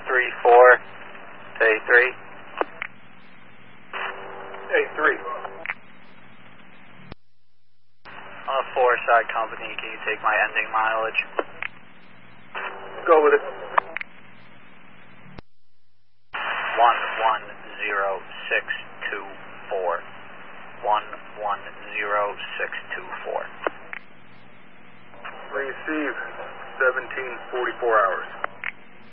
434 to A3. A3. On a 4-side company, can you take my ending mileage? Go with it. 110624. 110624. Receive 1744 hours.